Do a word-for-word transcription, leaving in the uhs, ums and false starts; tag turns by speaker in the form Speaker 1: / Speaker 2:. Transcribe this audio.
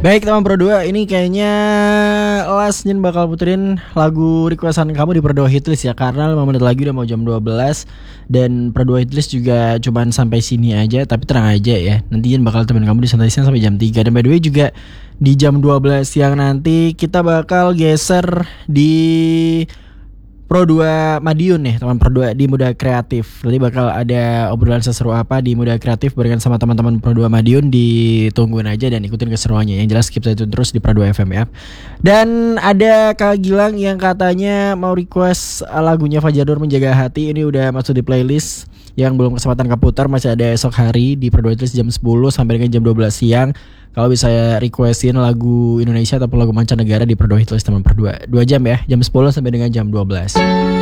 Speaker 1: Baik teman Pro dua, ini kayaknya Last Nyin bakal puterin lagu requestan kamu di Pro dua Hitlist ya. Karena lima menit lagi udah mau jam dua belas. Dan Pro dua Hitlist juga cuman sampai sini aja. Tapi tenang aja ya, nanti Nyin bakal temen kamu di Santai Siang sampai jam tiga. Dan by the way juga di jam dua belas siang nanti kita bakal geser di Pro dua Madiun nih, teman Pro dua di Muda Kreatif. Nanti bakal ada obrolan seseru apa di Muda Kreatif barengan sama teman-teman Pro dua Madiun. Ditungguin aja dan ikutin keseruannya. Yang jelas keep stay tune terus di Pro dua F M ya. Dan ada Kak Gilang yang katanya mau request lagunya Fajar Nur Menjaga Hati. Ini udah masuk di playlist yang belum kesempatan keputar. Masih ada esok hari di Pro dua Hitlist jam sepuluh sampai dengan jam dua belas siang. Kalau bisa requestin lagu Indonesia ataupun lagu mancanegara di Pro dua Hitlist teman Pro dua. dua jam ya, jam sepuluh sampai dengan jam dua belas.